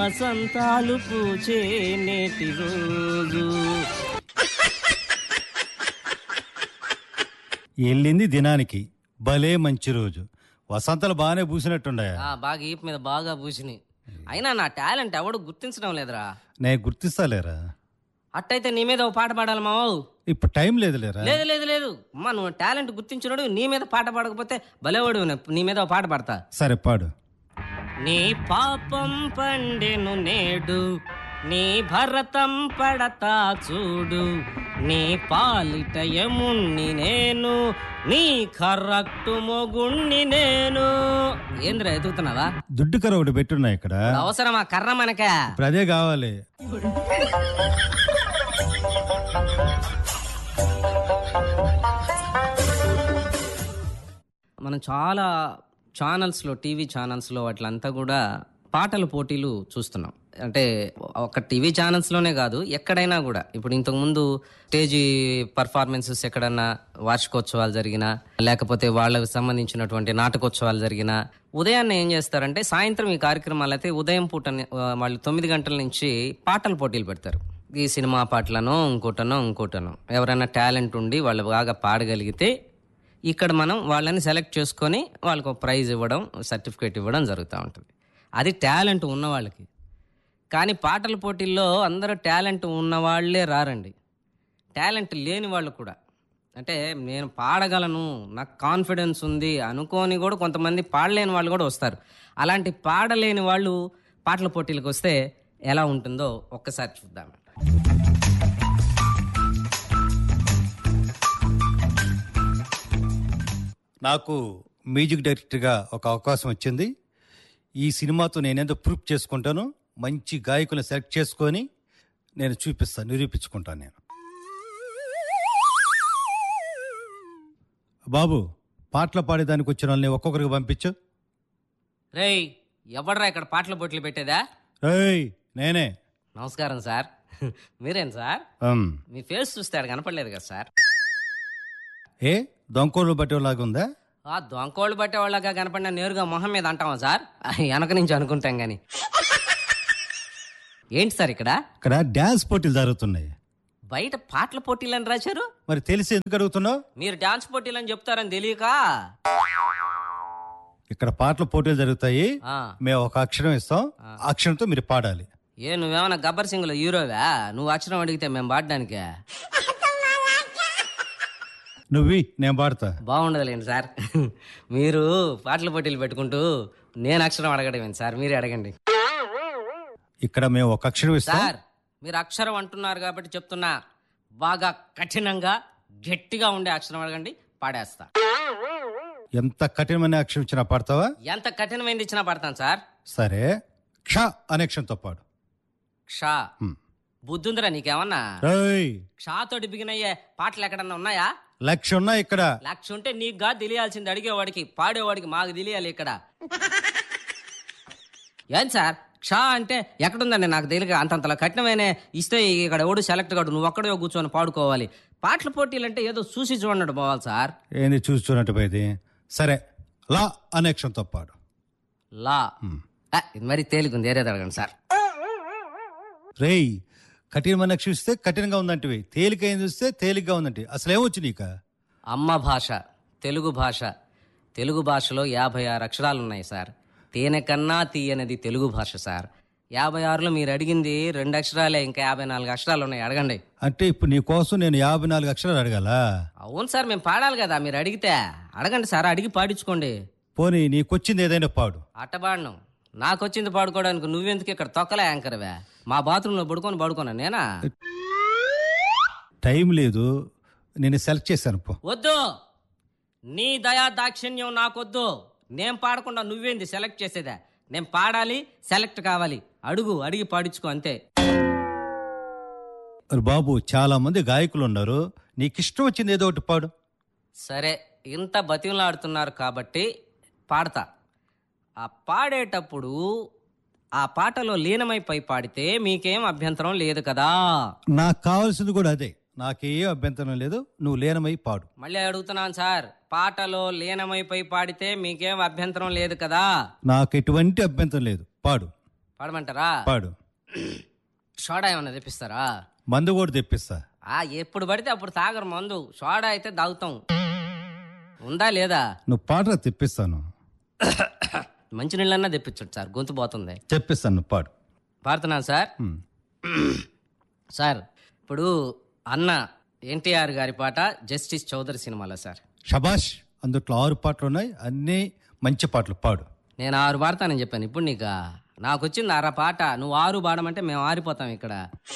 వసంతాలు పూచే నేటి రోజు. వెళ్ళింది దినానికి భలే మంచి రోజు. వసంతలు బాగానే పూసినట్టున్నాయా? బాగా ఈపు మీద బాగా పూసినాయి. అయినా నా టాలెంట్ ఎవడు గుర్తించడం లేదురా. నేను గుర్తిస్తాలేరా. అట్టయితే నీ మీద ఓ పాట పాడాలి మావు. ఇప్పుడు టైం లేదులేరా. లేదు లేదు లేదు అమ్మా, నువ్వు టాలెంట్ గుర్తించినాడు, నీ మీద పాట పాడకపోతే భలేవాడు. నీ మీద ఓ పాట పాడతా. సరే పాడు. నీ పాపం పండెను నేడు, నీ భరతం పడతా చూడు, నీ పాలిట యముణ్ణి నేను, నీ కర్రట్టు మొగుణ్ణి నేను. ఏంద్రా ఎదుగుతున్నావా? దుడ్డు కర్ర ఒకటి పెట్టున్నా ఇక్కడ. అవసరమా కర్ర మనక? ఇప్పుడు అదే కావాలి. మనం చాలా ఛానల్స్లో, టీవీ ఛానల్స్లో వాటిలంతా కూడా పాటల పోటీలు చూస్తున్నాం. అంటే ఒక టీవీ ఛానల్స్లోనే కాదు, ఎక్కడైనా కూడా. ఇప్పుడు ఇంతకుముందు స్టేజీ పర్ఫార్మెన్సెస్ ఎక్కడన్నా వార్షికోత్సవాలు జరిగినా, లేకపోతే వాళ్ళకి సంబంధించినటువంటి నాటకోత్సవాలు జరిగినా, ఉదయాన్నే ఏం చేస్తారంటే, సాయంత్రం ఈ కార్యక్రమాలు అయితే ఉదయం పూట వాళ్ళు 9 గంటల నుంచి పాటల పోటీలు పెడతారు. ఈ సినిమా పాటలనో ఇంకోటనో ఎవరైనా టాలెంట్ ఉండి వాళ్ళు బాగా పాడగలిగితే ఇక్కడ మనం వాళ్ళని సెలెక్ట్ చేసుకొని వాళ్ళకు ఒక ప్రైజ్ ఇవ్వడం, సర్టిఫికేట్ ఇవ్వడం జరుగుతూ ఉంటుంది. అది టాలెంట్ ఉన్న వాళ్ళకి. కానీ పాటల పోటీల్లో అందరూ టాలెంట్ ఉన్నవాళ్లే రారండి. టాలెంట్ లేని వాళ్ళు కూడా, అంటే నేను పాడగలను, నాకు కాన్ఫిడెన్స్ ఉంది అనుకోని కూడా కొంతమంది పాడలేని వాళ్ళు కూడా వస్తారు. అలాంటి పాడలేని వాళ్ళు పాటల పోటీలకు వస్తే ఎలా ఉంటుందో ఒక్కసారి చూద్దాం. నాకు మ్యూజిక్ డైరెక్టర్గా ఒక అవకాశం వచ్చింది. ఈ సినిమాతో నేనేందో ప్రూఫ్ చేసుకుంటాను. మంచి గాయకులను సెలెక్ట్ చేసుకొని నేను చూపిస్తాను, నిరూపించుకుంటాను. నేను బాబు, పాటలు పాడేదానికి వచ్చిన వాళ్ళని ఒక్కొక్కరికి పంపించు. రేయ్, ఎవడరా ఇక్కడ పాటల పోటీలు పెట్టేదా? రేయ్, నేనే. నమస్కారం సార్. మీరేం సార్? మీ ఫేస్ చూస్తే ఆడ కనపడలేదు కదా సార్. ఏ దొంకోళ్ళు బట్టేలాగా ఉందా? ఆ దొంకోళ్ళు బట్టేవాళ్ళగా కనపడినా నేరుగా మొహం మీద అంటావా సార్? వెనక నుంచి అనుకుంటాం గాని. ఏంటి సార్ ఇక్కడ డాన్స్ పోటీలు జరుగుతున్నాయి. బయట పాటల పోటీలు అని రాశారు. మరి తెలిసి ఎందుకు అడుగుతున్నావు? మీరు డాన్స్ పోటీలు అని చెప్తారని తెలియక. ఇక్కడ పాటల పోటీలు జరుగుతాయి. మేము ఒక అక్షరం ఇస్తాం, అక్షరంతో మీరు పాడాలి. నువ్వేమన్నా గబ్బర్ సింగ్ లో హీరోవా? నువ్వు అక్షరం అడిగితే మేము పాడడానికే? నేను పాడతా. బాగుండదులేండి సార్. మీరు పాటల పోటీలు పెట్టుకుంటూ నేను అక్షరం అడగడం సార్, మీరే అడగండి. ఇక్కడ మేము ఒక అక్షరం ఇస్తాం సార్. మీరు అక్షరం అంటున్నారు కాబట్టి చెప్తున్నా, బాగా కఠినంగా గట్టిగా ఉండే అక్షరం అడగండి, పాడేస్తా. ఎంత కఠినమైన అక్షరం ఇచ్చినా పాడతావా? ఎంత కఠినమైంది ఇచ్చినా పడతాను సార్. సరే, క్ష అనే అక్షరంతో పాడు. క్ష. బుద్ధుందిరా నీకేమన్నా? క్షతోటి బిగిన్ అయ్యే పాటలు ఎక్కడన్నా ఉన్నాయా? లక్ష ఉన్నాయి ఇక్కడ. లక్ష ఉంటే నీకుగా తెలియాల్సింది అడిగేవాడికి, పాడేవాడికి మాకు తెలియాలి ఇక్కడ. ఏం సార్ క్ష అంటే ఎక్కడుందండి? నాకు తెలియక అంతంతలా కఠినమైన ఇస్తే ఇక్కడ ఎవడు సెలెక్ట్ కాడు, నువ్వు ఒక్కడే కూర్చొని పాడుకోవాలి. పాటల పోటీలు అంటే ఏదో చూసి చూడనట్టు పోవాలి సార్. ఏంది చూసి చూడనట్టు పోయేది? సరే, లా అనే అక్షరంతో పాడు. లా. ఇది మరి తేలికుంది, ఏరేది అడగండి సార్. రేయ్, కఠినమైన అక్షరం ఇస్తే కఠినంగా ఉందంటివి, తేలికైన చూస్తే తేలిగ్గా ఉందంటే అసలు ఏమొచ్చు నీక? అమ్మ భాష తెలుగు భాష. తెలుగు భాషలో 56 అక్షరాలు ఉన్నాయి సార్. తేనె కన్నా తీయనది తెలుగు భాష సార్. 56లో మీరు అడిగింది 2 అక్షరాలే, ఇంకా 54 అక్షరాలు ఉన్నాయి, అడగండి. అంటే ఇప్పుడు నీ కోసం నేను 54 అక్షరాలు అడగాలా? అవును సార్, మేము పాడాలి కదా, మీరు అడిగితే. అడగండి సార్, అడిగి పాడించుకోండి. పోనీ నీకొచ్చింది ఏదైనా పాడు. అట్టబాడను, నాకొచ్చింది పాడుకోవడానికి నువ్వెందుకు ఇక్కడ తొక్కలే యాంకర్వే? మా బాత్రూంలో పడుకోనా నేనా? టైం లేదు, నేను సెలెక్ట్ చేశాను. వద్దు, నీ దయా దాక్షిణ్యం నాకొద్దు. నేను పాడకుండా నువ్వేంది సెలెక్ట్ చేసేదా? నేను పాడాలి, సెలెక్ట్ కావాలి. అడిగి పాడించుకో అంతే. బాబు, చాలా మంది గాయకులు ఉన్నారు, నీకు ఇష్టం వచ్చింది ఏదో ఒకటి పాడు. సరే, ఇంత బతిమలాడుతున్నారు కాబట్టి పాడతా. ఆ పాడేటప్పుడు ఆ పాటలో లీనమైపోయి పాడితే మీకేం అభ్యంతరం లేదు కదా? నాకు కావాల్సింది కూడా అదే, నాకేం అభ్యంతరం లేదు, నువ్వు లీనమై పాడు. మళ్ళీ అడుగుతున్నాను సార్, పాటలో లీనమైపోయి పాడితే మీకేం అభ్యంతరం లేదు కదా? నాకు ఎటువంటి అభ్యంతరం లేదు, పాడు. పాడమంటారా? పాడు. సోడా ఏమన్నా తెప్పిస్తారా? మందు కూడా తెప్పిస్తా. ఎప్పుడు పడితే అప్పుడు తాగరు మందు. సోడా అయితే తాగుతాం. ఉందా లేదా? నువ్వు పాట తెప్పిస్తాను. మంచినీళ్ళన్నా తెప్పించండి సార్, గొంతు పోతుంది. తెప్పిస్తాను, నువ్వు పాడు. పాడుతున్నాను సార్. సార్ ఇప్పుడు అన్న ఎన్టీఆర్ గారి పాట జస్టిస్ చౌదరి సినిమాలో సార్. షబాష్, అందుట్లో 6 పాటలు ఉన్నాయి, అన్నీ మంచి పాటలు. పాడు. నేను 6 పాడతానని చెప్పాను. ఇప్పుడు నీకు నాకు వచ్చింది 6 పాట, నువ్వు 6 పాడమంటే మేము ఆరిపోతాం ఇక్కడ.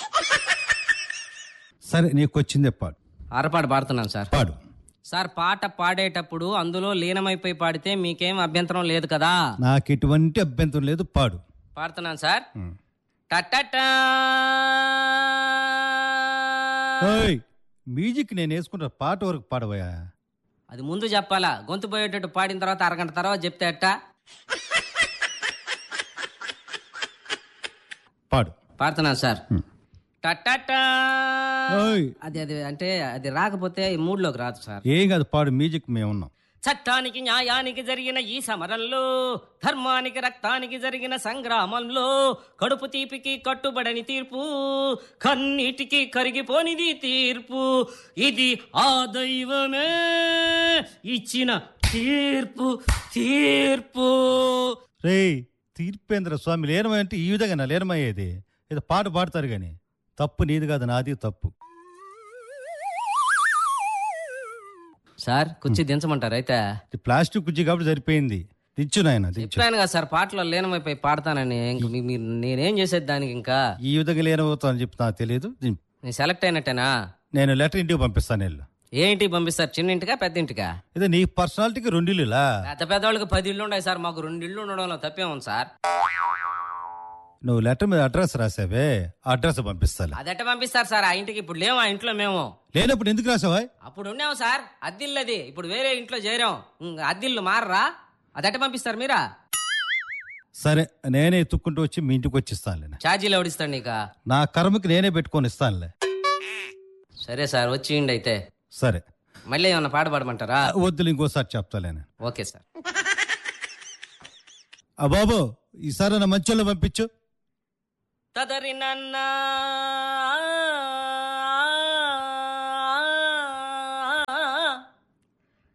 సరే, నీకు వచ్చిందే పాడు. 6 పాట పాడుతున్నాను సార్. పాడు. సార్ పాట పాడేటప్పుడు అందులో లీనమైపోయి పాడితే మీకేం అభ్యంతరం లేదు కదా? నాకు ఎటువంటి అభ్యంతరం లేదు, పాడు. పాడుతున్నాను సార్. టట్టటా. ఓయ్, మ్యూజిక్ నేను వేసుకుంటా, పాట వరకు పాడబోయా. అది ముందు చెప్పాలా? గొంతు పోయేటట్టు పాడిన తర్వాత అరగంట తర్వాత చెప్తే అట్టా? పాడు. పాడుతున్నాను సార్. టట్టటా. ఓయ్, అది అంటే అది రాకపోతే ఈ మూడ్లోకి రాదు సార్. ఏం కాదు, పాడు. మ్యూజిక్ మేము ఉన్నాం. చట్టానికి న్యాయానికి జరిగిన ఈ సమరంలో, ధర్మానికి రక్తానికి జరిగిన సంగ్రామంలో, కడుపు తీపికి కట్టుబడని తీర్పు, కన్నీటికి కరిగిపోనిది తీర్పు, ఇది ఆ దైవమే ఇచ్చిన తీర్పు. తీర్పు. రేయ్, తీర్పేంద్ర స్వామి లేనమై అంటే ఈ విధంగా నా లేనమయ్యేది. ఏదో పాట పాడతారు కానీ తప్పు నీది కాదు, నాది తప్పు. సార్ కుర్చీ దించమంటారు అయితే? ప్లాస్టిక్ కుర్చీ కాబట్టి సరిపోయింది. దించు నాయన, దించు. చెప్పాను కదా సార్, పాటలో లీనమైపోయి పాడతానని. నేనేం చేసేది దానికి? ఇంకా ఈ విధంగా లేనవుతానని చెప్పి నాకు తెలియదు. నేను సెలెక్ట్ అయినట్టేనా? నేను లెటర్ ఇంటికి పంపిస్తాను. వెళ్ళు. ఏ ఇంటికి పంపిస్తారు? చిన్న ఇంటికా పెద్ద ఇంటికా? ఇదే నీ పర్సనాలిటీకి 2 ఇల్లులా? పెద్ద పెద్దవాళ్ళకి 10 ఇళ్ళు ఉన్నాయి సార్, మాకు 2 ఇళ్ళు ఉండడంలో తప్పేముంది సార్? నువ్వు లెటర్ మీద అడ్రస్ రాసావే, ఆ అడ్రస్ పంపిస్తాను. అదెట్ట పంపిస్తారు సార్? ఆ ఇంటికి ఇప్పుడు లేము, ఆ ఇంట్లో మేము. లేనప్పుడు ఎందుకు రాసావా? అప్పుడు ఉన్నాము సార్, అద్దిల్లది. ఇప్పుడు వేరే ఇంట్లో చేరాం, అద్దిల్లు మారరా? అదెట్ట పంపిస్తారు మీరా? సరే, నేనే ఎత్తుక్కుంటూ వచ్చి మీ ఇంటికి వచ్చి ఇస్తానులే. ఛార్జీలు ఎవడిస్తాడు నీకా? నా కర్మకి నేనే పెట్టుకొని ఇస్తానులే. సరే సార్, వచ్చిండి అయితే. సరే, మళ్ళీ ఏమన్నా పాట పాడమంటారా? వద్దులు, ఇంకోసారి చెప్తాలే. Okay sir. బాబు, ఈసారి నా మంచోళ్ళు పంపించు. తదరి నన్నా